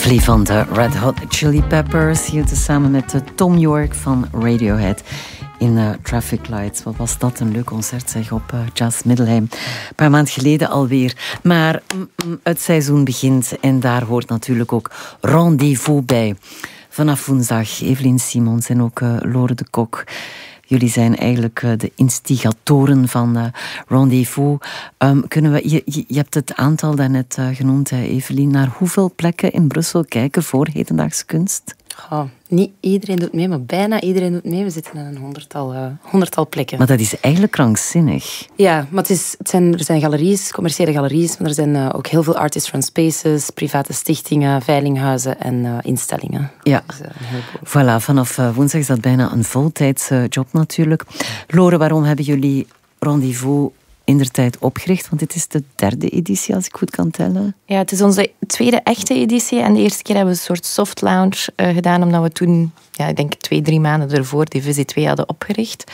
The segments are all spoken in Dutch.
Lovely van de Red Hot Chili Peppers. Hier samen met Tom York van Radiohead in Traffic Lights. Wat was dat een leuk concert zeg op Jazz Middelheim. Een paar maanden geleden alweer. Maar het seizoen begint en daar hoort natuurlijk ook Rendez-vous bij. Vanaf woensdag Evelien Simons en ook Lore de Kok. Jullie zijn eigenlijk de instigatoren van Rendez-vous. Kunnen we, je hebt het aantal daarnet genoemd, Evelien. Naar hoeveel plekken in Brussel kijken voor hedendaagse kunst? Oh, niet iedereen doet mee, maar bijna iedereen doet mee. We zitten in een honderdtal plekken. Maar dat is eigenlijk krankzinnig. Ja, maar er zijn galeries, commerciële galeries, maar er zijn ook heel veel artist-run spaces, private stichtingen, veilinghuizen en instellingen. Ja, dus, voilà, vanaf woensdag is dat bijna een voltijdse job natuurlijk. Lore, waarom hebben jullie Rendez-vous indertijd opgericht? Want dit is de 3e editie, als ik goed kan tellen. Ja, het is onze 2e echte editie. En de eerste keer hebben we een soort soft launch gedaan, omdat we toen, ik denk 2-3 maanden ervoor, Divisie 2 hadden opgericht.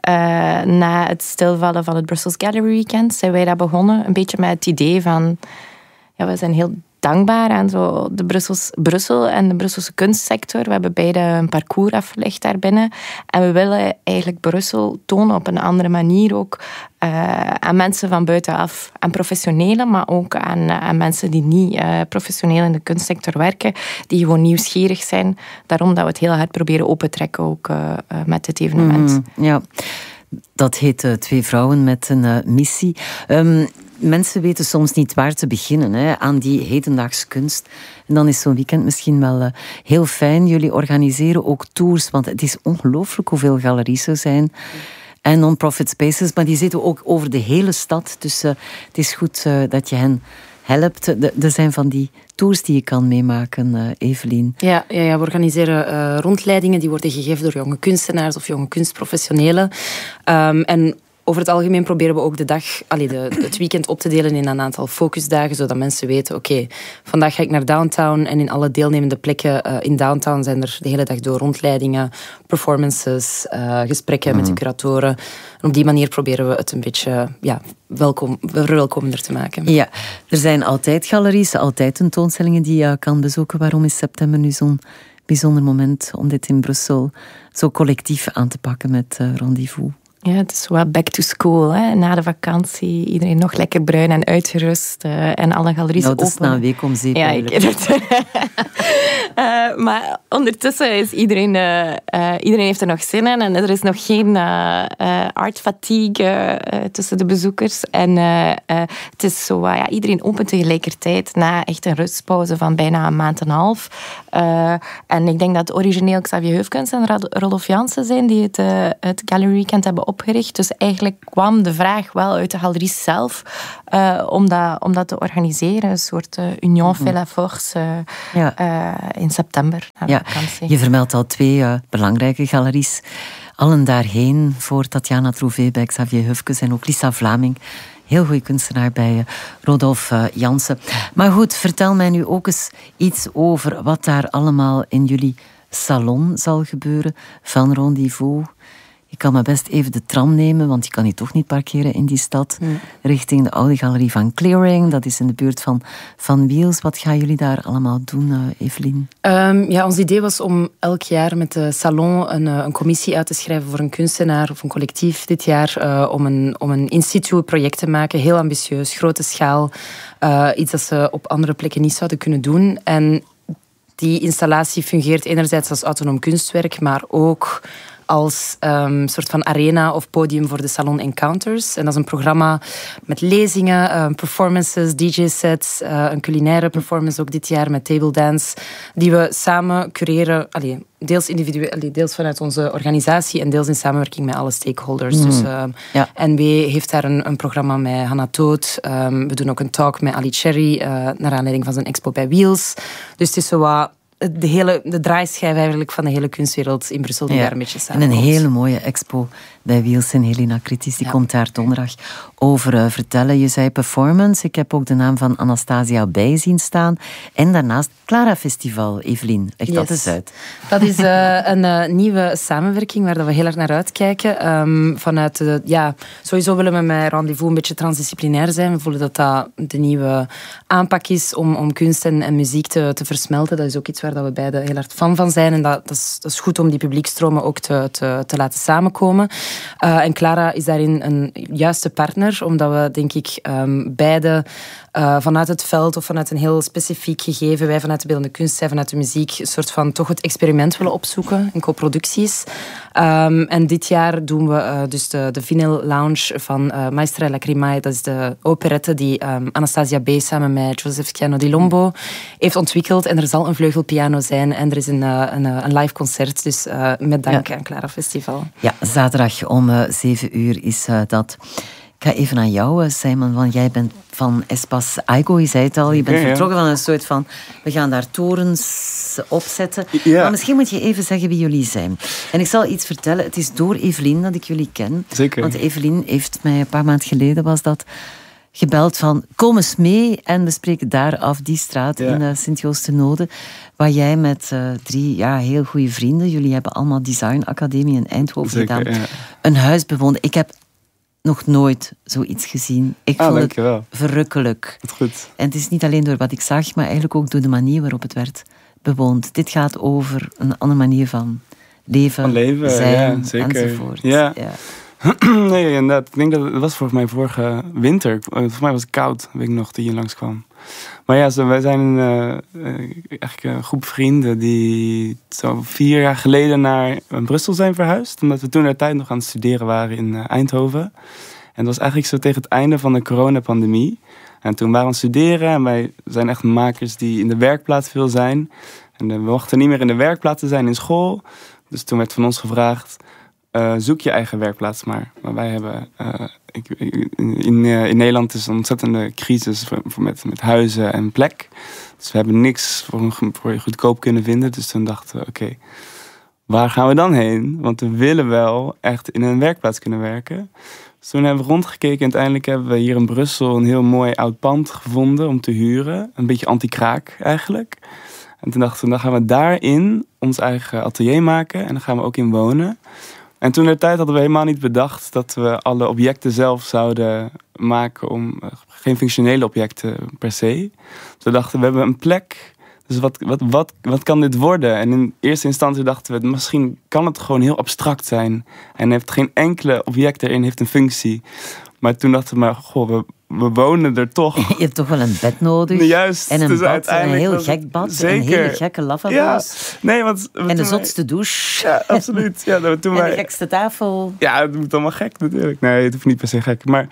Na het stilvallen van het Brussels Gallery Weekend zijn wij daar begonnen. Een beetje met het idee van, we zijn heel dankbaar aan zo de Brussel en de Brusselse kunstsector. We hebben beide een parcours afgelegd daarbinnen. En we willen eigenlijk Brussel tonen op een andere manier ook aan mensen van buitenaf. Aan professionelen, maar ook aan mensen die niet professioneel in de kunstsector werken. Die gewoon nieuwsgierig zijn. Daarom dat we het heel hard proberen open te trekken ook met dit evenement. Ja, dat heet 2 vrouwen met een missie. Mensen weten soms niet waar te beginnen aan die hedendaagse kunst. En dan is zo'n weekend misschien wel heel fijn. Jullie organiseren ook tours, want het is ongelooflijk hoeveel galeries er zijn. En non-profit spaces, maar die zitten ook over de hele stad. Dus het is goed dat je hen helpt. Er zijn van die tours die je kan meemaken, Evelien. Ja, we organiseren rondleidingen die worden gegeven door jonge kunstenaars of jonge kunstprofessionelen. En over het algemeen proberen we ook het weekend op te delen in een aantal focusdagen, zodat mensen weten, oké, vandaag ga ik naar downtown en in alle deelnemende plekken in downtown zijn er de hele dag door rondleidingen, performances, gesprekken met de curatoren. En op die manier proberen we het een beetje verwelkomender te maken. Ja, er zijn altijd galeries, altijd tentoonstellingen die je kan bezoeken. Waarom is september nu zo'n bijzonder moment om dit in Brussel zo collectief aan te pakken met Rendez-vous? Ja, het is wel back to school. Hè? Na de vakantie, iedereen nog lekker bruin en uitgerust. En alle galeries open. Dat is na een week om zeep. Ja, ik weet het. Maar ondertussen is iedereen heeft er nog zin in. En er is nog geen art fatigue tussen de bezoekers. En het is zo, iedereen open tegelijkertijd. Na echt een rustpauze van bijna een maand en een half. En ik denk dat origineel Xavier Heufkens en Rolf Jansen zijn die het Gallery Weekend hebben opgericht. Dus eigenlijk kwam de vraag wel uit de galeries zelf om dat te organiseren. Een soort Union fait la force in september. Ja, je vermeldt al 2 belangrijke galeries. Allen daarheen voor Tatjana Trouvé bij Xavier Heufkens en ook Lisa Vlaming. Heel goede kunstenaar bij Rodolf Jansen. Maar goed, vertel mij nu ook eens iets over wat daar allemaal in jullie salon zal gebeuren van Rendez-vous. Je kan maar best even de tram nemen, want je kan hier toch niet parkeren in die stad. Richting de oude galerie van Clearing. Dat is in de buurt van Wiels. Wat gaan jullie daar allemaal doen, Evelien? Ons idee was om elk jaar met de salon een commissie uit te schrijven voor een kunstenaar of een collectief dit jaar. Om een in-situ project te maken. Heel ambitieus, grote schaal. Iets dat ze op andere plekken niet zouden kunnen doen. En die installatie fungeert enerzijds als autonoom kunstwerk, maar ook als soort van arena of podium voor de Salon Encounters. En dat is een programma met lezingen, performances, DJ-sets, een culinaire performance ook dit jaar met table dance, die we samen cureren, deels individueel, deels vanuit onze organisatie en deels in samenwerking met alle stakeholders. Dus NW heeft daar een programma met Hannah Toot. We doen ook een talk met Ali Cherry naar aanleiding van zijn expo bij Wiels. Dus het is zo wat de draaischijf eigenlijk van de hele kunstwereld in Brussel die daar een beetje samen. En een hele mooie expo bij Wiels en Helena Kritis. Die komt daar donderdag over vertellen. Je zei performance. Ik heb ook de naam van Anastasia bij zien staan. En daarnaast Clara Festival. Evelien, leg dat eens uit. Dat is een nieuwe samenwerking waar we heel erg naar uitkijken. Vanuit sowieso willen we met Rendezvous een beetje transdisciplinair zijn. We voelen dat dat de nieuwe aanpak is om kunst en muziek te versmelten. Dat is ook iets waar we beide heel hard fan van zijn. En dat is goed om die publiekstromen ook te laten samenkomen. En Clara is daarin een juiste partner, omdat we, denk ik, beide vanuit het veld of vanuit een heel specifiek gegeven, wij vanuit de beeldende kunst, zij vanuit de muziek, een soort van toch het experiment willen opzoeken in co-producties. En dit jaar doen we dus de Vinyl Lounge van Maestra Lacrimae. Dat is de operette die Anastasia B. samen met Joseph Chiano di Lombo heeft ontwikkeld. En er zal een vleugelpiano zijn en er is een live concert. Dus met dank aan Clara Festival. Ja, zaterdag om 7 uur is dat. Ik ga even naar jou, Simon, want jij bent van Espace Aigo, je zei het al. Je bent vertrokken van een soort van, we gaan daar torens opzetten. Ja. Maar misschien moet je even zeggen wie jullie zijn. En ik zal iets vertellen. Het is door Evelien dat ik jullie ken. Zeker. Want Evelien heeft mij een paar maanden geleden, was dat, gebeld van, kom eens mee en we spreken daar af, die straat in Sint-Joost-de-Noode, waar jij met 3 heel goede vrienden, jullie hebben allemaal Design Academie in Eindhoven gedaan, een huis bewoond. Ik heb nog nooit zoiets gezien. Ik vond het verrukkelijk. Goed. En het is niet alleen door wat ik zag, maar eigenlijk ook door de manier waarop het werd bewoond. Dit gaat over een andere manier van leven, zijn, enzovoort. Ja. Nee, inderdaad. Ik denk dat het was volgens mij vorige winter. Volgens mij was het koud, weet ik nog, toen je langskwam. Maar ja, wij zijn eigenlijk een groep vrienden die zo 4 jaar geleden naar Brussel zijn verhuisd. Omdat we toen de tijd nog aan het studeren waren in Eindhoven. En dat was eigenlijk zo tegen het einde van de coronapandemie. En toen waren we aan het studeren en wij zijn echt makers die in de werkplaats veel zijn. En we mochten niet meer in de werkplaats te zijn in school. Dus toen werd van ons gevraagd, zoek je eigen werkplaats maar. Maar wij hebben... In Nederland is een ontzettende crisis met huizen en plek. Dus we hebben niks voor goedkoop kunnen vinden. Dus toen dachten we, oké, waar gaan we dan heen? Want we willen wel echt in een werkplaats kunnen werken. Dus toen hebben we rondgekeken en uiteindelijk hebben we hier in Brussel een heel mooi oud pand gevonden om te huren. Een beetje anti-kraak eigenlijk. En toen dachten we, dan gaan we daarin ons eigen atelier maken en dan gaan we ook in wonen. En toen de tijd hadden we helemaal niet bedacht dat we alle objecten zelf zouden maken, geen functionele objecten per se. Dus we dachten, we hebben een plek, dus wat kan dit worden? En in eerste instantie dachten we, misschien kan het gewoon heel abstract zijn. En heeft geen enkele object erin heeft een functie. Maar toen dachten we, we wonen er toch. Je hebt toch wel een bed nodig. Juist. En een bad, een heel gek bad. Zeker. En hele gekke lavabo's. Ja. Nee, en de zotste douche. Ja, absoluut. Ja, en de gekste tafel. Ja, het moet allemaal gek natuurlijk. Nee, het hoeft niet per se gek. Maar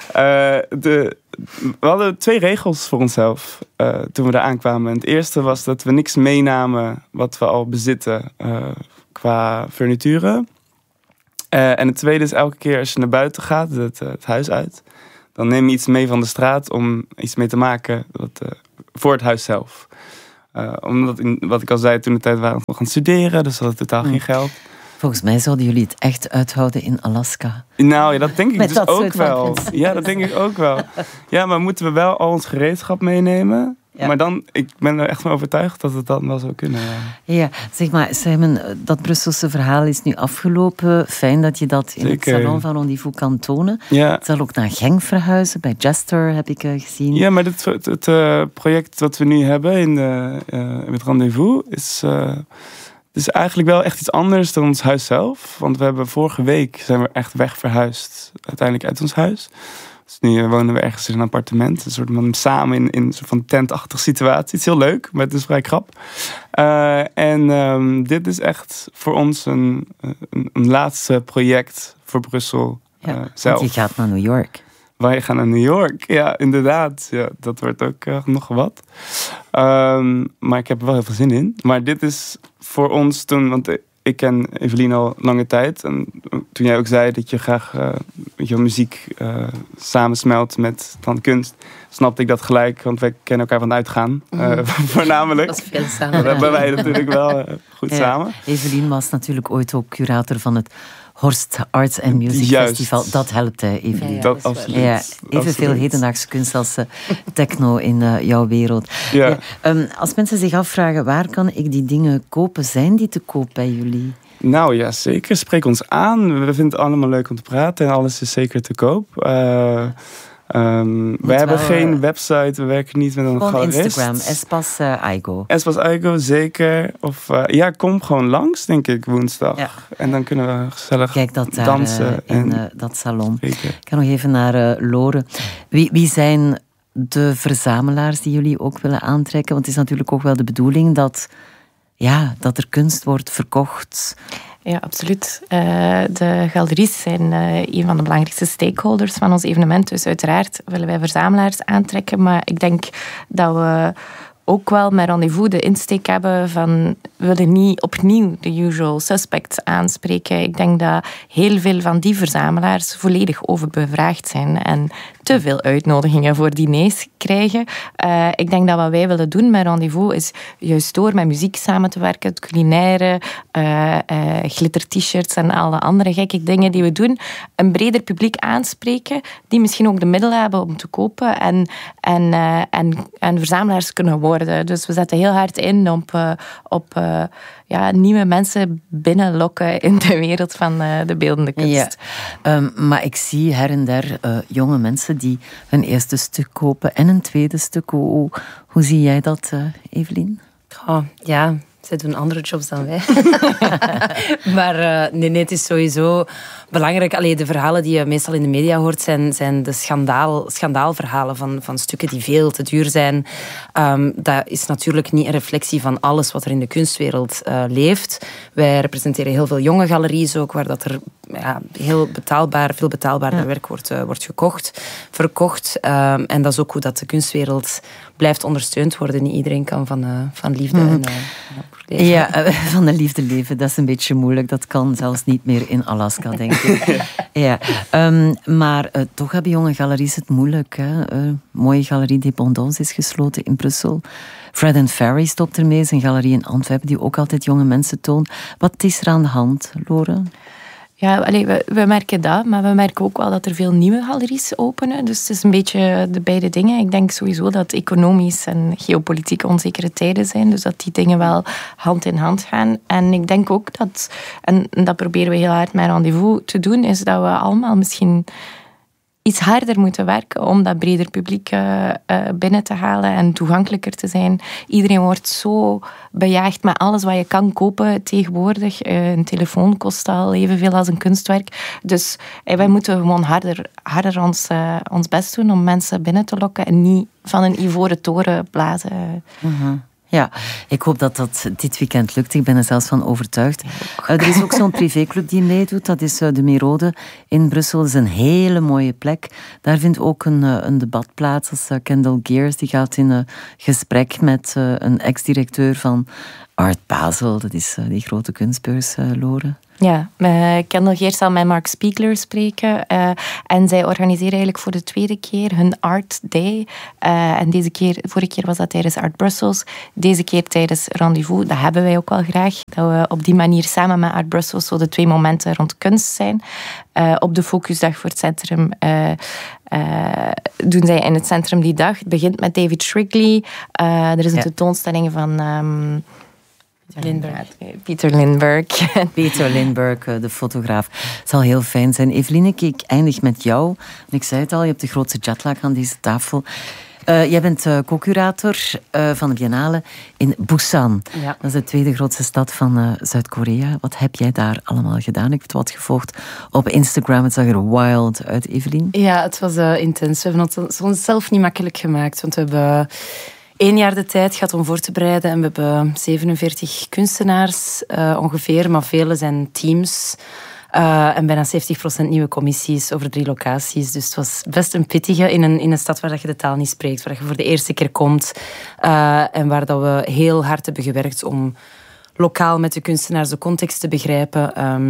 we hadden 2 regels voor onszelf toen we daar aankwamen. En het eerste was dat we niks meenamen wat we al bezitten qua furnituren. En het tweede is elke keer als je naar buiten gaat, het huis uit, dan neem je iets mee van de straat om iets mee te maken voor het huis zelf. Omdat, wat ik al zei, toen de tijd waren we nog aan het studeren, dus we hadden totaal geen geld. Volgens mij zouden jullie het echt uithouden in Alaska. Nou ja, dat denk ik dus ook wel. Ja, dat denk ik ook wel. Ja, maar moeten we wel al ons gereedschap meenemen? Ja. Maar dan, ik ben er echt van overtuigd dat het dan wel zou kunnen. Ja, zeg maar, Simon, dat Brusselse verhaal is nu afgelopen. Fijn dat je dat in het Salon van Rendezvous kan tonen. Ja. Het zal ook naar Genk verhuizen, bij Jester heb ik gezien. Ja, maar het project wat we nu hebben met Rendezvous is eigenlijk wel echt iets anders dan ons huis zelf. Want we hebben vorige week zijn we echt wegverhuisd, uiteindelijk uit ons huis. Dus nu wonen we ergens in een appartement. Een soort van samen in een soort van tentachtige situatie. Het is heel leuk, maar het is vrij krap. Dit is echt voor ons een laatste project voor Brussel zelf. Want je gaat naar New York. Wij gaan naar New York, ja, inderdaad. Ja, dat wordt ook nog wat. Maar ik heb er wel heel veel zin in. Maar dit is voor ons toen... Want ik ken Evelien al lange tijd. En toen jij ook zei dat je graag je muziek samensmelt met dan kunst, snapte ik dat gelijk. Want wij kennen elkaar van het uitgaan, voornamelijk. Dat is veel samen. Dat hebben wij natuurlijk wel goed samen. Evelien was natuurlijk ooit ook curator van het Horst Arts and Music Festival. Dat helpt, Evelien. Ja, dat absoluut. Ja, evenveel hedendaagse kunst als techno in jouw wereld. Ja. Als mensen zich afvragen, waar kan ik die dingen kopen? Zijn die te koop bij jullie? Nou ja, zeker. Spreek ons aan. We vinden het allemaal leuk om te praten en alles is zeker te koop. We hebben geen website, we werken niet met een galerist. Instagram, Espas Aigo. Espas Aigo, zeker. Of kom gewoon langs, denk ik, woensdag. Ja. En dan kunnen we gezellig dansen. In dat salon. Zeker. Ik ga nog even naar Lore. Wie zijn de verzamelaars die jullie ook willen aantrekken? Want het is natuurlijk ook wel de bedoeling dat er kunst wordt verkocht. Ja, absoluut. De galeries zijn een van de belangrijkste stakeholders van ons evenement. Dus uiteraard willen wij verzamelaars aantrekken. Maar ik denk dat we ook wel met Rendezvous de insteek hebben van we willen niet opnieuw de usual suspects aanspreken. Ik denk dat heel veel van die verzamelaars volledig overbevraagd zijn en te veel uitnodigingen voor diners krijgen. Ik denk dat wat wij willen doen met Rendezvous is juist door met muziek samen te werken, het culinaire, glitter-t-shirts en alle andere gekke dingen die we doen, een breder publiek aanspreken die misschien ook de middelen hebben om te kopen en verzamelaars kunnen worden. Dus we zetten heel hard in op nieuwe mensen binnenlokken in de wereld van de beeldende kunst. Ja. Maar ik zie her en der jonge mensen die hun eerste stuk kopen en een tweede stuk. Hoe zie jij dat, Evelien? Zij doen andere jobs dan wij. Maar nee, het is sowieso belangrijk. De verhalen die je meestal in de media hoort, zijn de schandaalverhalen van stukken die veel te duur zijn. Dat is natuurlijk niet een reflectie van alles wat er in de kunstwereld leeft. Wij representeren heel veel jonge galeries ook, waar dat er veel betaalbaarder werk wordt verkocht. En dat is ook hoe dat de kunstwereld blijft ondersteund worden. Niet iedereen kan van liefde en leven. Ja, van de liefde leven, dat is een beetje moeilijk. Dat kan zelfs niet meer in Alaska, denk ik. Ja. Maar toch hebben jonge galeries het moeilijk. Hè? Mooie Galerie Dépendance is gesloten in Brussel. Fred and Ferry stopt ermee, is een galerie in Antwerpen die ook altijd jonge mensen toont. Wat is er aan de hand, Lore? Ja, we merken dat, maar we merken ook wel dat er veel nieuwe galeries openen. Dus het is een beetje de beide dingen. Ik denk sowieso dat economisch en geopolitiek onzekere tijden zijn. Dus dat die dingen wel hand in hand gaan. En ik denk ook dat, en dat proberen we heel hard met Rendezvous te doen, is dat we allemaal misschien iets harder moeten werken om dat breder publiek binnen te halen en toegankelijker te zijn. Iedereen wordt zo bejaagd met alles wat je kan kopen tegenwoordig. Een telefoon kost al evenveel als een kunstwerk. Dus wij moeten gewoon harder ons best doen om mensen binnen te lokken en niet van een ivoren toren blazen. Mm-hmm. Ja, ik hoop dat dat dit weekend lukt. Ik ben er zelfs van overtuigd. Er is ook zo'n privéclub die meedoet. Dat is de Merode in Brussel. Dat is een hele mooie plek. Daar vindt ook een debat plaats. Als Kendall Gears die gaat in gesprek met een ex-directeur van Art Basel. Dat is die grote kunstbeurs, Lore. Ja, Kendall Geers zal met Mark Spiegler spreken. En zij organiseren eigenlijk voor de tweede keer hun Art Day. En vorige keer was dat tijdens Art Brussels. Deze keer tijdens Rendezvous. Dat hebben wij ook wel graag. Dat we op die manier samen met Art Brussels zo de 2 momenten rond kunst zijn. Op de focusdag voor het centrum doen zij in het centrum die dag. Het begint met David Shrigley. Er is een tentoonstelling van Peter Lindbergh. Peter Lindbergh, de fotograaf. Het zal heel fijn zijn. Eveline, ik eindig met jou. Ik zei het al, je hebt de grootste jetlag aan deze tafel. Jij bent co-curator van de Biennale in Busan. Ja. Dat is de tweede grootste stad van Zuid-Korea. Wat heb jij daar allemaal gedaan? Ik heb het wat gevolgd op Instagram. Het zag er wild uit, Evelien. Ja, het was intens. We hebben het ons zelf niet makkelijk gemaakt. Want we hebben 1 jaar de tijd gehad om voor te bereiden. En we hebben 47 kunstenaars ongeveer, maar vele zijn teams. En bijna 70% nieuwe commissies over 3 locaties. Dus het was best een pittige in een stad waar je de taal niet spreekt. Waar je voor de eerste keer komt. En waar dat we heel hard hebben gewerkt om lokaal met de kunstenaars de context te begrijpen.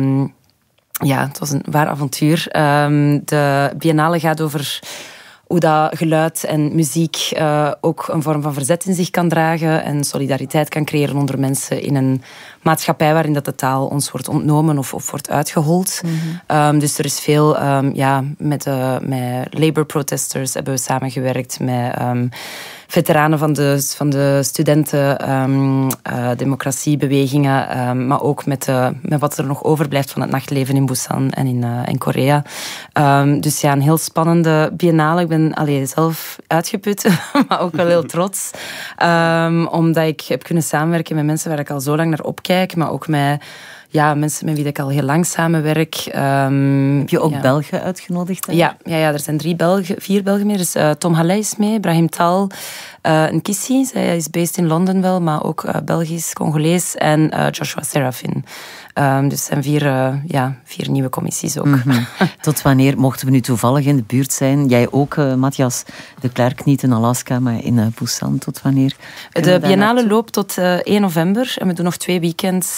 Ja, het was een waar avontuur. De Biennale gaat over hoe dat geluid en muziek ook een vorm van verzet in zich kan dragen en solidariteit kan creëren onder mensen in een maatschappij waarin dat de taal ons wordt ontnomen of wordt uitgehold. Dus er is veel... met labor protesters hebben we samengewerkt, met veteranen van de studenten, democratiebewegingen, maar ook met wat er nog overblijft van het nachtleven in Busan en in Korea. Dus ja, een heel spannende biennale. Ik ben zelf uitgeput, maar ook wel heel trots. Omdat ik heb kunnen samenwerken met mensen waar ik al zo lang naar opkijk, maar ook met mensen met wie ik al heel lang samenwerk. Heb je ook Belgen uitgenodigd? Hè? Ja, er zijn 4 Belgen meer. Dus Tom Halley is mee, Brahim Tal, Nkisi, zij is based in Londen wel, maar ook Belgisch, Congolees, en Joshua Serafin. Dus het zijn 4 nieuwe commissies ook. Tot wanneer mochten we nu toevallig in de buurt zijn? Jij ook, Matthias de Klerk, niet in Alaska, maar in Busan. Tot wanneer? De Biennale loopt tot 1 november en we doen nog 2 weekends.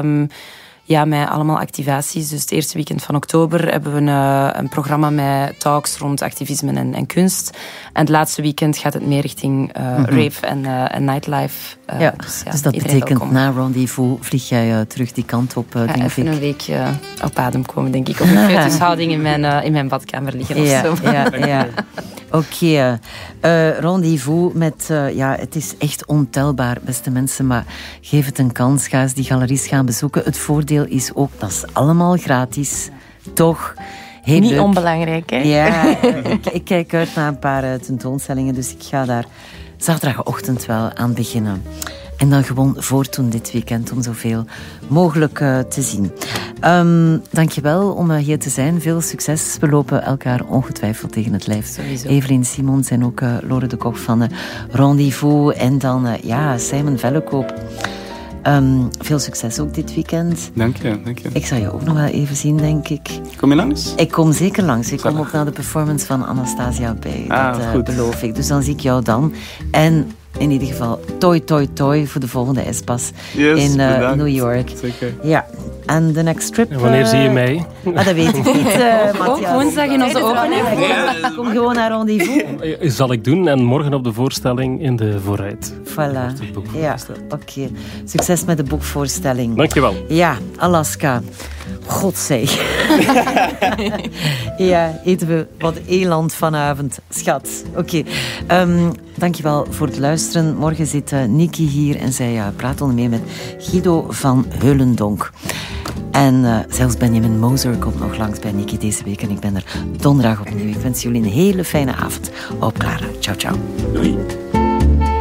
Met allemaal activaties. Dus het eerste weekend van oktober hebben we een programma met talks rond activisme en kunst. En het laatste weekend gaat het meer richting rave en nightlife. Dus dat betekent welkom. Na Rendezvous vlieg jij terug die kant op, denk ik. Even een weekje op adem komen, denk ik. Op een foetushouding in mijn badkamer liggen of zo. Ja. Oké. Rendezvous met... het is echt ontelbaar, beste mensen, maar geef het een kans. Ga eens die galeries gaan bezoeken. Het voordeel is ook, dat is allemaal gratis. Toch? Heel niet leuk. Onbelangrijk, hè? Ja, ik kijk uit naar een paar tentoonstellingen, dus ik ga daar zaterdagochtend wel aan beginnen. En dan gewoon voortdoen dit weekend om zoveel mogelijk te zien. Dankjewel om hier te zijn. Veel succes. We lopen elkaar ongetwijfeld tegen het lijf. Sowieso. Evelien Simons en ook Lore de Koch van Rendezvous. En dan Simon Vellekoop. Veel succes ook dit weekend. Dank je. Ik zal je ook nog wel even zien, denk ik. Kom je langs? Ik kom zeker langs. Ik kom ook naar de performance van Anastasia bij. Dat beloof ik. Dus dan zie ik jou dan. En in ieder geval toi voor de volgende Espas in New York. Zeker. Ja. En de next trip... En wanneer zie je mij? Dat weet ik niet, Matthias. Woensdag in onze opening. Kom gewoon naar Rendezvous. Zal ik doen. En morgen op de voorstelling in de Vooruit. Voilà. Ja, oké. Succes met de boekvoorstelling. Dankjewel. Ja, Alaska. Godzij. Ja, eten we wat eland vanavond. Schat. Oké. Dankjewel voor het luisteren. Morgen zit Niki hier en zij praat onder meer met Guido van Heulendonk. En zelfs Benjamin Moser komt nog langs bij Niki deze week. En ik ben er donderdag opnieuw. Ik wens jullie een hele fijne avond op Clara. Ciao, ciao. Doei.